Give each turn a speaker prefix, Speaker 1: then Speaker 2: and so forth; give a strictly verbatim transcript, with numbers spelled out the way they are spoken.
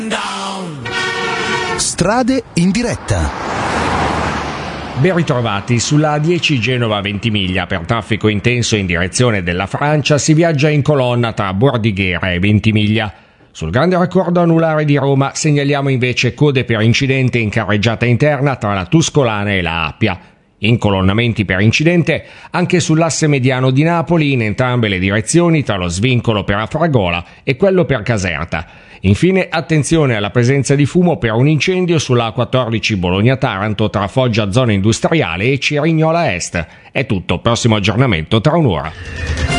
Speaker 1: Strade in diretta.
Speaker 2: Ben ritrovati. Sulla A dieci Genova-Ventimiglia, per traffico intenso in direzione della Francia, si viaggia in colonna tra Bordighera e Ventimiglia. Sul grande raccordo anulare di Roma segnaliamo invece code per incidente in carreggiata interna tra la Tuscolana e la Appia. Incolonnamenti per incidente anche sull'asse mediano di Napoli in entrambe le direzioni tra lo svincolo per Afragola e quello per Caserta. Infine attenzione alla presenza di fumo per un incendio sulla A quattordici Bologna-Taranto tra Foggia Zona Industriale e Cerignola Est. È tutto, prossimo aggiornamento tra un'ora.